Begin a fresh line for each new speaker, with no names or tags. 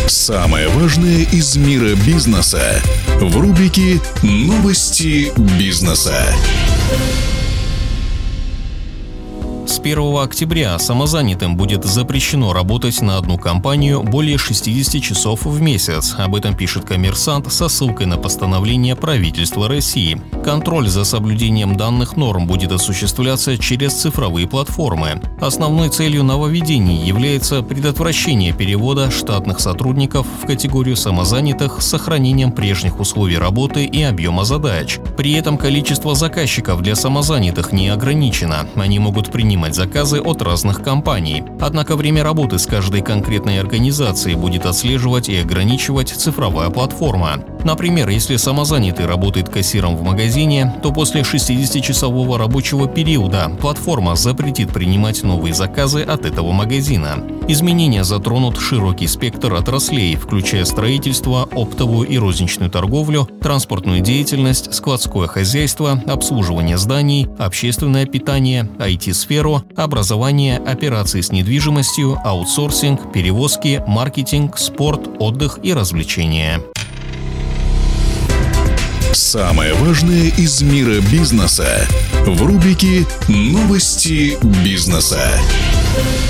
Самое важное из мира бизнеса в рубрике «Новости бизнеса».
С 1 октября самозанятым будет запрещено работать на одну компанию более 60 часов в месяц. Об этом пишет «Коммерсант» со ссылкой на постановление правительства России. Контроль за соблюдением данных норм будет осуществляться через цифровые платформы. Основной целью нововведений является предотвращение перевода штатных сотрудников в категорию самозанятых с сохранением прежних условий работы и объема задач. При этом количество заказчиков для самозанятых не ограничено. Они могут принимать заказы от разных компаний. Однако время работы с каждой конкретной организацией будет отслеживать и ограничивать цифровая платформа. Например, если самозанятый работает кассиром в магазине, то после 60-часового рабочего периода платформа запретит принимать новые заказы от этого магазина. Изменения затронут широкий спектр отраслей, включая строительство, оптовую и розничную торговлю, транспортную деятельность, складское хозяйство, обслуживание зданий, общественное питание, IT-сферу, образование, операции с недвижимостью, аутсорсинг, перевозки, маркетинг, спорт, отдых и развлечения.
Самое важное из мира бизнеса в рубрике «Новости бизнеса».